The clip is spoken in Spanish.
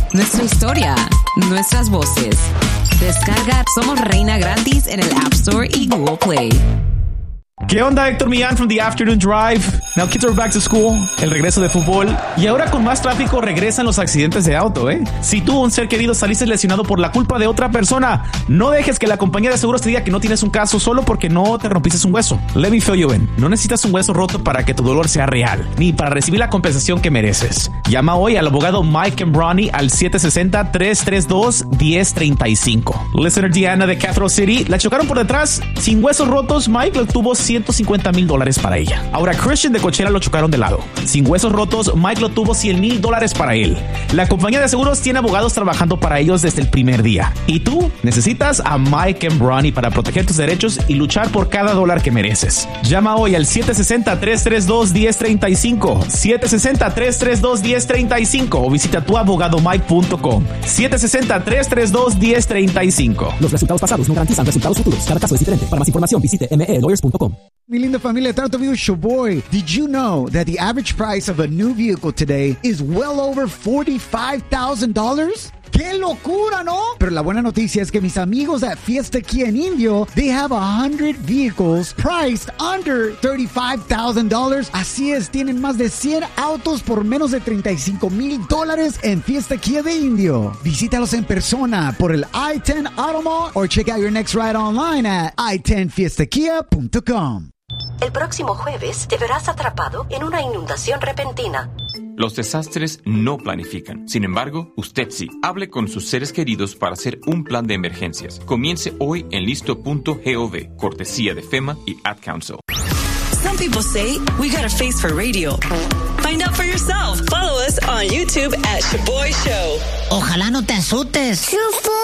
nuestra historia, nuestras voces. Descarga Somos Reina gratis en el App Store y Google Play. ¿Qué onda, Héctor Millán from The Afternoon Drive? Now kids are back to school, el regreso de fútbol. Y ahora con más tráfico regresan los accidentes de auto, ¿eh? Si tú o un ser querido saliste lesionado por la culpa de otra persona, no dejes que la compañía de seguros te diga que no tienes un caso solo porque no te rompiste un hueso. Let me fill you in. No necesitas un hueso roto para que tu dolor sea real, ni para recibir la compensación que mereces. Llama hoy al abogado Mike Cambroni al 760-332-1035. Listener Diana de Cathedral City, la chocaron por detrás. Sin huesos rotos, Mike le tuvo $150,000 para ella. Ahora Christian de Coachella lo chocaron de lado. Sin huesos rotos, Mike lo tuvo $100,000 para él. La compañía de seguros tiene abogados trabajando para ellos desde el primer día. Y tú necesitas a Mike Cambroni para proteger tus derechos y luchar por cada dólar que mereces. Llama hoy al 760-332-1035, 760-332-1035 o visita tuabogadomike.com. 760-332-1035. Los resultados pasados no garantizan resultados futuros. Cada caso es diferente. Para más información visite melawyers.com. Mi linda familia, tanto vivo Shoboy. Did you know that the average price of a new vehicle today is well over $45,000? ¡Qué locura!, ¿no? Pero la buena noticia es que mis amigos at Fiesta Kia en Indio, they have 100 vehicles priced under $35,000. Así es, tienen más de 100 autos por menos de $35,000 en Fiesta Kia de Indio. Visítalos en persona por el I-10 Auto Mall or check out your next ride online at i10fiestakia.com. El próximo jueves te verás atrapado en una inundación repentina. Los desastres no planifican. Sin embargo, usted sí. Hable con sus seres queridos para hacer un plan de emergencias. Comience hoy en listo.gov, cortesía de FEMA y Ad Council. Some people say we got a face for radio. Find out for yourself. Follow us on YouTube at Shoboy Show. Ojalá no te asustes.